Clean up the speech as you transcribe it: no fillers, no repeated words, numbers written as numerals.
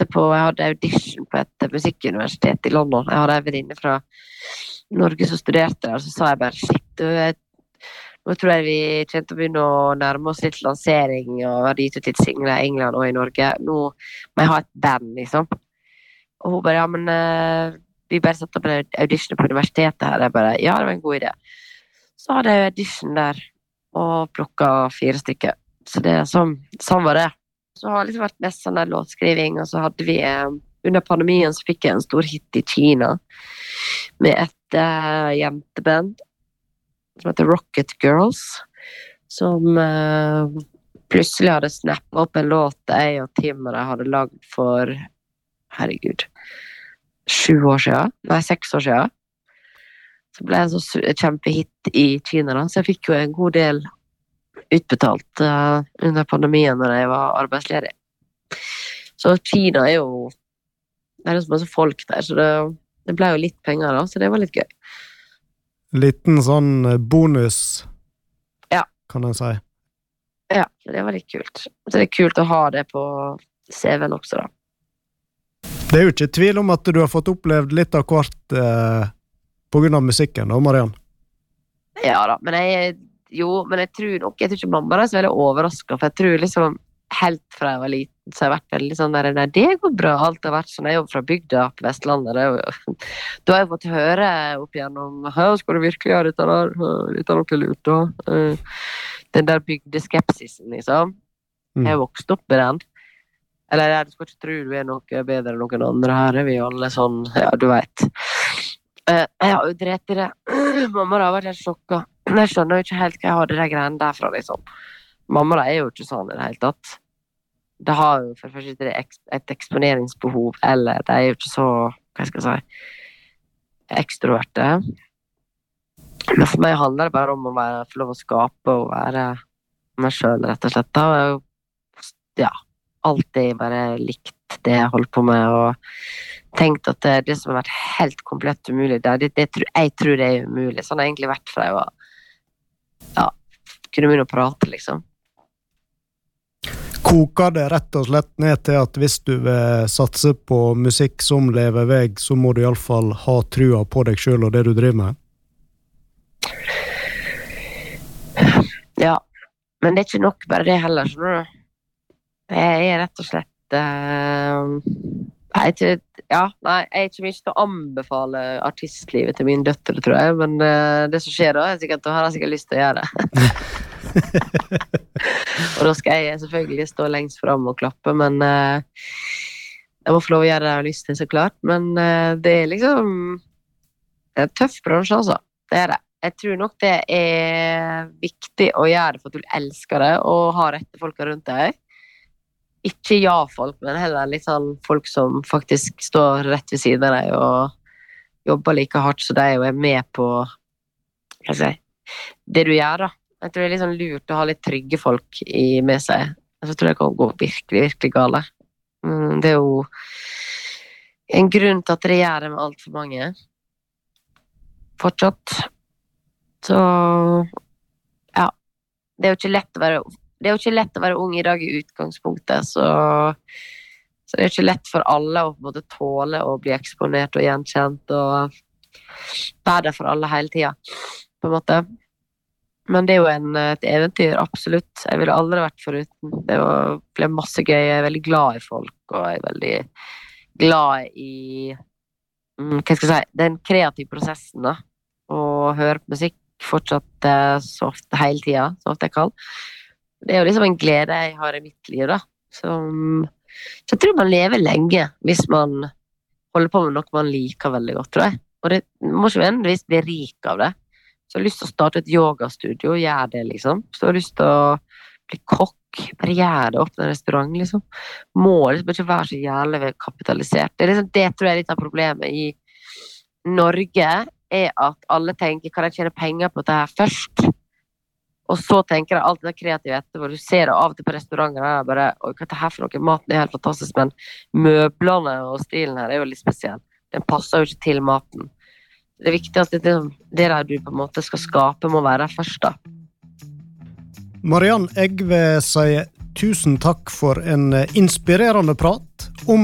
på, jeg hadde audition på et musikkuniversitet I London. Jeg hadde en venninne fra Norge som studerte der, så sa jeg bare, shit, nå tror jeg vi kjente å begynne å nærme oss litt lansering, og hadde gitt ut litt singler I England og I Norge. Nå må jeg ha et band, liksom. Og hun bare, ja, men vi bare satt opp en audition på universitetet her. Jeg bare, ja, det var en god idé. Så hadde jeg audition der, og plukket 4 stykker. Så det sånn var det. Så har det liksom vært mest sånn der låtskriving, og så hadde vi, under pandemien så fikk jeg en stor hit I Kina, med et jenteband, som heter Rocket Girls, som plutselig hadde snappet opp en låt jeg og Tim og jeg hadde lagd for, herregud, 7 år siden, nei 6 år siden. Så ble jeg så kjempehit I Kina da, så jeg fikk jo en god del utbetalt under pandemien når jeg var arbeidsledig. Så Kina jo, det jo så masse folk der, så det ble jo litt penger da, så det var litt gøy. Liten sånn bonus, ja. Kan jeg si. Ja, det var litt kult. Så det kult å ha det på CV-en også da. Det jo ikke tvil om at du har fått opplevd litt av hvert på grunn av musikken, da, Mariann? Ja da, men jeg tror ikke mamma så veldig overrasket, for jeg tror liksom helt fra jeg var liten, så har jeg vært veldig sånn der, nei, det går bra, alt har vært sånn, jeg jobber fra bygda på Vestlandet, da har jeg fått høre opp igjennom, skal du virkelig gjøre dette der, dette noe lurt da, den der bygdeskepsisen liksom, jeg vokst opp med den, eller du skal ikke tro du noe bedre enn noen andre, her vi alle sånn, ja, du vet, jeg har jo drept I det, mamma har vært helt sjokket, jeg skjønner jo ikke helt hva jeg hadde det greiene derfra liksom, mamma da jo ikke sånn I det hele tatt, det har jo for det første et eksponeringsbehov, eller det jo ikke så, hva skal jeg si, ekstroverte. Men for meg handler det bare om å få lov å skape og være meg selv, rett og slett. Da har jeg jo, ja, alltid bare likt det jeg holdt på med, og tenkt at det som har vært helt komplett umulig, jeg tror det umulig. Sånn har jeg egentlig vært fra jeg var, ja, kunne begynne å prate, liksom. Koker det rett og slett ned til at hvis du vil satse på musikk som lever vei, så må du I alle fall ha trua på deg selv og det du driver med? Ja, men det ikke nok bare det heller, skjønner du? Jeg rett og slett jeg ikke mye til å anbefale artistlivet til min døtter, tror jeg, men det som skjer da, sikkert, da har jeg sikkert lyst til å gjøre det. Og da skal jeg selvfølgelig stå lengst frem og klappe, men jeg må få lov å gjøre det jeg har lyst til, så klart, men det liksom en tøff bransje, altså. Det det. Jeg tror nok det viktig å gjøre det for at du elsker det, og ha rette folka rundt deg. Ikke ja-folk, men heller litt sånn folk som faktisk står rett ved siden av deg og jobber like hardt så deg og med på hva skal jeg si, det du gjør da. Jeg tror det litt sånn lurt å ha litt trygge folk med seg. Jeg tror det kan gå virkelig, virkelig gale. Det jo en grunn til at det gjør det med alt for mange. Fortsatt. Så, ja. Det jo ikke lett å være ung I dag I utgangspunktet, så det ikke lett for alle å på en måte tåle å bli eksponert og gjenkjent, og være der for alle hele tiden, på en måte. Men det jo et eventyr, absolutt. Jeg ville aldri vært foruten. Det ble masse gøy. Jeg veldig glad I folk, og jeg veldig glad I hva skal jeg si, den kreative prosessen da, og høre på musikk fortsatt så ofte, hele tiden, så ofte jeg kan. Det jo liksom en glede jeg har I mitt liv da, så jeg tror man lever lenge hvis man holder på med noe man liker veldig godt, tror jeg. Og det må ikke nødvendigvis bli rik av det. Så jeg har lyst til å starte et yogastudio, gjør det liksom. Så jeg har lyst til å bli kokk, bare gjør det, åpne en restaurant liksom. Må liksom ikke være så jævlig kapitalisert. Det, liksom, det tror jeg litt av problemet I Norge at alle tenker, kan jeg tjene penger på dette her først? Og så tenker jeg alt det kreative etterpå. Du ser det av og til på restauranter der, bare, hva er det her for noe? Maten helt fantastisk, men møblene og stilen her jo litt spesiell. Den passer jo ikke til maten. Det viktigste det der du på en måte skal skape må være først da. Mariann, jeg vil si tusen takk for en inspirerende prat,